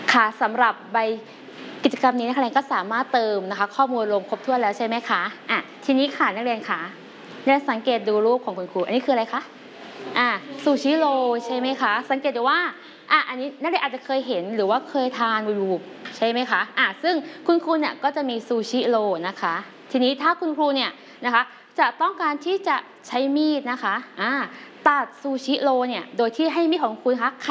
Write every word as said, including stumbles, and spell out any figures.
ค่ะสำหรับใบกิจกรรมนี้นักเรียนก็สามารถเติมนะคะข้อมูลลงครบถ้วนแล้วใช่ไหมคะอ่ะทีนี้ค่ะนักเรียนค่ะนักเรียนสังเกตดูรูปของคุณครูอันนี้คืออะไรคะอ่ะซูชิโรใช่ไหมคะสังเกตดูว่าอ่ะอันนี้นักเรียนอาจจะเคยเห็นหรือว่าเคยทานรูปใช่ไหมคะอ่ะซึ่งคุณครูเนี่ยก็จะมีซูชิโรนะคะทีนี้ถ้าคุณครูเนี่ยนะคะจะต้องการที่จะใช้มีดนะคะอ่ะตัดซูชิโรเนี่ยโดยที่ให้มีดของคุณคะ